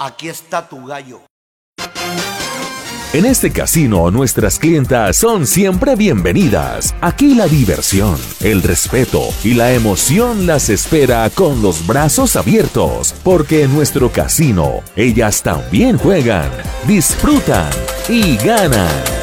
aquí está tu gallo. En este casino, nuestras clientas son siempre bienvenidas. Aquí la diversión, el respeto y la emoción las espera con los brazos abiertos, porque en nuestro casino, ellas también juegan, disfrutan y ganan.